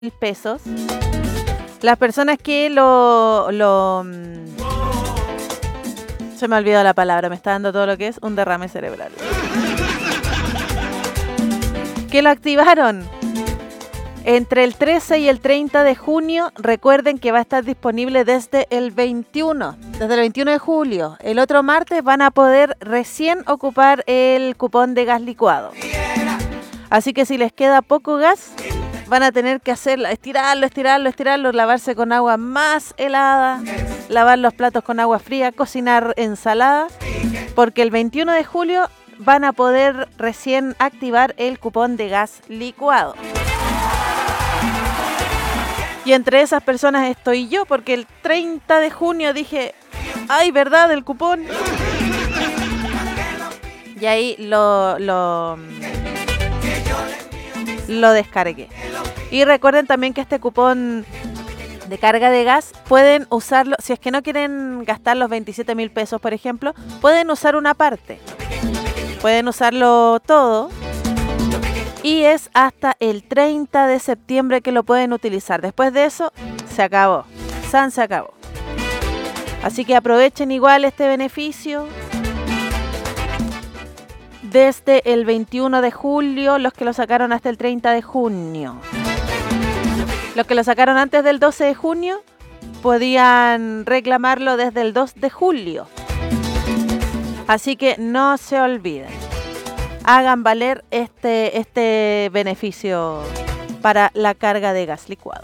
pesos. Las personas que se me ha olvidado la palabra, me está dando todo lo que es un derrame cerebral. Que lo activaron entre el 13 y el 30 de junio. Recuerden que va a estar disponible desde el 21 de julio. El otro martes van a poder recién ocupar el cupón de gas licuado. Así que si les queda poco gas, van a tener que estirarlo, lavarse con agua más helada, lavar los platos con agua fría, cocinar ensaladas, porque el 21 de julio van a poder recién activar el cupón de gas licuado. Y entre esas personas estoy yo, porque el 30 de junio dije, ¡ay, verdad, el cupón! Y ahí lo descargué. Y recuerden también que este cupón de carga de gas pueden usarlo, si es que no quieren gastar los 27,000 pesos, por ejemplo, pueden usar una parte. Pueden usarlo todo. Y es hasta el 30 de septiembre que lo pueden utilizar. Después de eso, se acabó. Se acabó. Así que aprovechen igual este beneficio. Desde el 21 de julio, los que lo sacaron hasta el 30 de junio. Los que lo sacaron antes del 12 de junio, podían reclamarlo desde el 2 de julio. Así que no se olviden. Hagan valer este beneficio para la carga de gas licuado.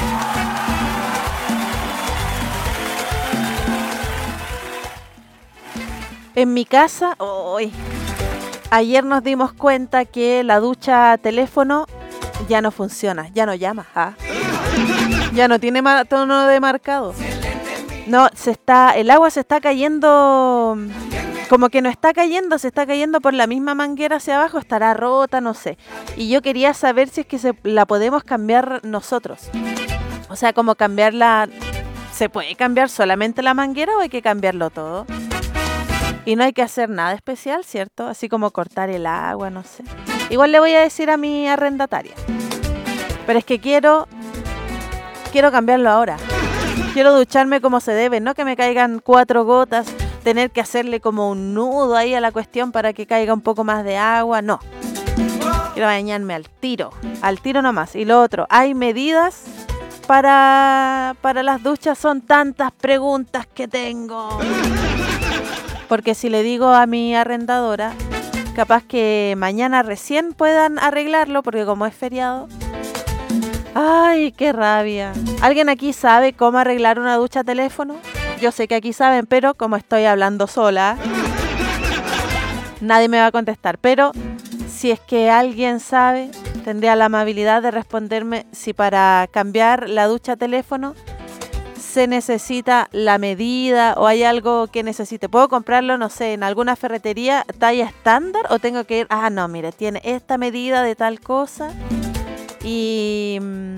En mi casa, ayer nos dimos cuenta que la ducha teléfono ya no funciona, ya no llama. Ya no tiene tono de marcado. No, el agua se está cayendo. Como que no está cayendo, se está cayendo por la misma manguera hacia abajo, estará rota, no sé. Y yo quería saber si es que la podemos cambiar nosotros. O sea, como cambiarla, ¿se puede cambiar solamente la manguera o hay que cambiarlo todo? Y no hay que hacer nada especial, ¿cierto? Así como cortar el agua, no sé. Igual le voy a decir a mi arrendataria. Pero es que quiero cambiarlo ahora. Quiero ducharme como se debe, no que me caigan 4 gotas. Tener que hacerle como un nudo ahí a la cuestión para que caiga un poco más de agua, no. Quiero bañarme al tiro nomás. Y lo otro, hay medidas para las duchas, son tantas preguntas que tengo. Porque si le digo a mi arrendadora, capaz que mañana recién puedan arreglarlo, porque como es feriado. ¡Ay, qué rabia! ¿Alguien aquí sabe cómo arreglar una ducha teléfono? Yo sé que aquí saben, pero como estoy hablando sola, nadie me va a contestar. Pero si es que alguien sabe, tendría la amabilidad de responderme si para cambiar la ducha teléfono se necesita la medida o hay algo que necesite. ¿Puedo comprarlo, no sé, en alguna ferretería talla estándar o tengo que ir? No, mire, tiene esta medida de tal cosa y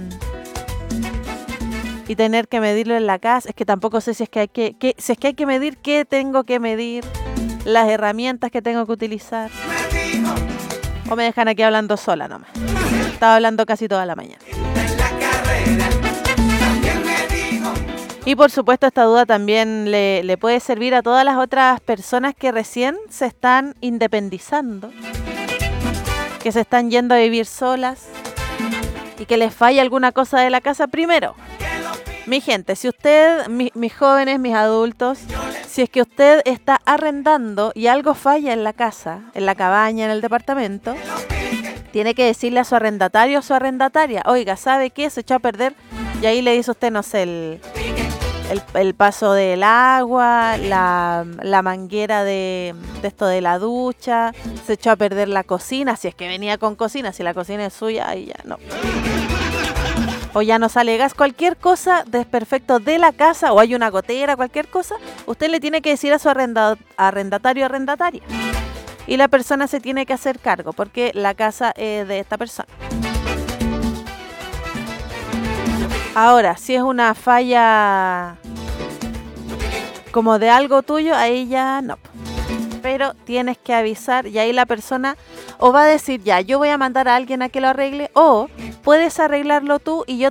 tener que medirlo en la casa. Es que tampoco sé si es que hay que medir, qué tengo que medir, las herramientas que tengo que utilizar. O me dejan aquí hablando sola nomás. Estaba hablando casi toda la mañana. Y por supuesto esta duda también le puede servir a todas las otras personas que recién se están independizando, que se están yendo a vivir solas y que les falla alguna cosa de la casa. Primero, mi gente, si usted, mis jóvenes, mis adultos, si es que usted está arrendando y algo falla en la casa, en la cabaña, en el departamento, tiene que decirle a su arrendatario o su arrendataria, oiga, ¿sabe qué? Se echó a perder. Y ahí le dice usted, no sé, el paso del agua, la manguera de esto de la ducha, se echó a perder la cocina, si es que venía con cocina, si la cocina es suya, ahí ya no. O ya no sale gas, cualquier cosa desperfecto de la casa, o hay una gotera, cualquier cosa, usted le tiene que decir a su arrendatario o arrendataria. Y la persona se tiene que hacer cargo, porque la casa es de esta persona. Ahora, si es una falla como de algo tuyo, ahí ya no. Pero tienes que avisar y ahí la persona O va a decir, ya, yo voy a mandar a alguien a que lo arregle, o puedes arreglarlo tú y yo